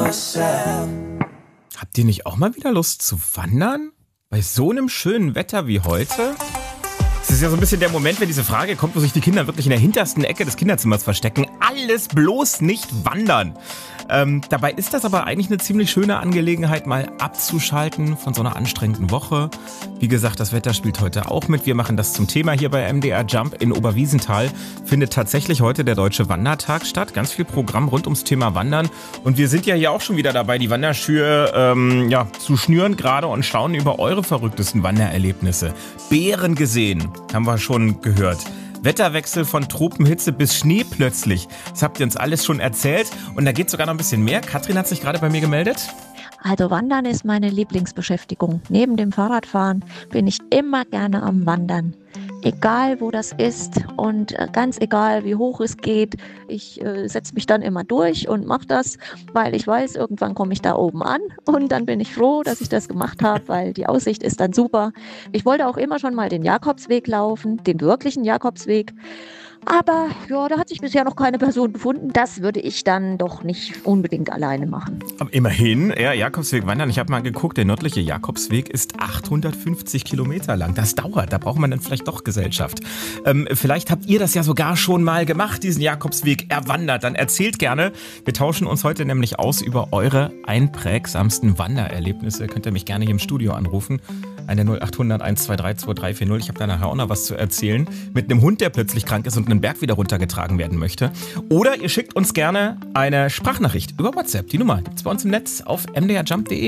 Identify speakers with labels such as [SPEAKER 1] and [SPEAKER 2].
[SPEAKER 1] yourself.
[SPEAKER 2] Habt ihr nicht auch mal wieder Lust zu wandern? Bei so einem schönen Wetter wie heute? Es ist ja so ein bisschen der Moment, wenn diese Frage kommt, wo sich die Kinder wirklich in der hintersten Ecke des Kinderzimmers verstecken. Alles bloß nicht wandern. Dabei ist das aber eigentlich eine ziemlich schöne Angelegenheit, mal abzuschalten von so einer anstrengenden Woche. Wie gesagt, das Wetter spielt heute auch mit. Wir machen das zum Thema hier bei MDR Jump. In Oberwiesenthal findet tatsächlich heute der Deutsche Wandertag statt. Ganz viel Programm rund ums Thema Wandern. Und wir sind ja hier auch schon wieder dabei, die Wanderschuhe zu schnüren gerade und staunen über eure verrücktesten Wandererlebnisse. Bären gesehen, haben wir schon gehört. Wetterwechsel von Tropenhitze bis Schnee plötzlich. Das habt ihr uns alles schon erzählt. Und da geht sogar noch ein bisschen mehr. Katrin hat sich gerade bei mir gemeldet.
[SPEAKER 3] Also Wandern ist meine Lieblingsbeschäftigung. Neben dem Fahrradfahren bin ich immer gerne am Wandern. Egal wo das ist und ganz egal wie hoch es geht, ich setze mich dann immer durch und mache das, weil ich weiß, irgendwann komme ich da oben an und dann bin ich froh, dass ich das gemacht habe, weil die Aussicht ist dann super. Ich wollte auch immer schon mal den Jakobsweg laufen, den wirklichen Jakobsweg. Aber ja, da hat sich bisher noch keine Person gefunden. Das würde ich dann doch nicht unbedingt alleine machen.
[SPEAKER 2] Aber immerhin, ja, Jakobsweg wandern. Ich habe mal geguckt, der nördliche Jakobsweg ist 850 Kilometer lang. Das dauert, da braucht man dann vielleicht doch Gesellschaft. Vielleicht habt ihr das ja sogar schon mal gemacht, diesen Jakobsweg erwandert. Dann erzählt gerne. Wir tauschen uns heute nämlich aus über eure einprägsamsten Wandererlebnisse. Könnt ihr mich gerne hier im Studio anrufen. Eine 0800 123 2340. Ich habe da nachher auch noch was zu erzählen. Mit einem Hund, der plötzlich krank ist und einen Berg wieder runtergetragen werden möchte. Oder ihr schickt uns gerne eine Sprachnachricht über WhatsApp. Die Nummer gibt's bei uns im Netz auf mdrjump.de.